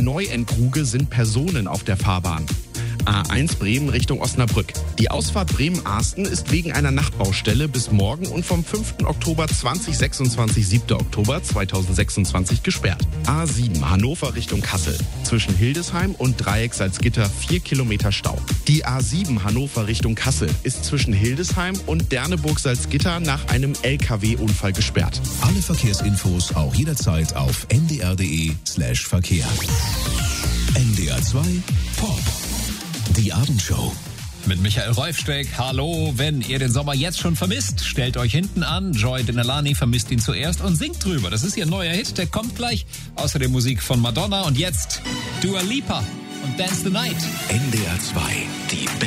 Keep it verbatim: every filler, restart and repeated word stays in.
Neuenkrug sind Personen auf der Fahrbahn. A eins Bremen Richtung Osnabrück. Die Ausfahrt Bremen-Arsten ist wegen einer Nachtbaustelle bis morgen und vom fünften Oktober zweitausendsechsundzwanzig, siebten Oktober zweitausendsechsundzwanzig gesperrt. A sieben Hannover Richtung Kassel. Zwischen Hildesheim und Dreieck Salzgitter vier Kilometer Stau. Die A sieben Hannover Richtung Kassel ist zwischen Hildesheim und Derneburg Salzgitter nach einem L K W-Unfall gesperrt. Alle Verkehrsinfos auch jederzeit auf n d r punkt d e slash Verkehr. N D R zwei Pop. Die Abendshow. Mit Michael Reufsteck. Hallo, wenn ihr den Sommer jetzt schon vermisst, stellt euch hinten an. Joy Denalani vermisst ihn zuerst und singt drüber. Das ist ihr neuer Hit, der kommt gleich. Außerdem Musik von Madonna und jetzt Dua Lipa und Dance the Night. N D R zwei, die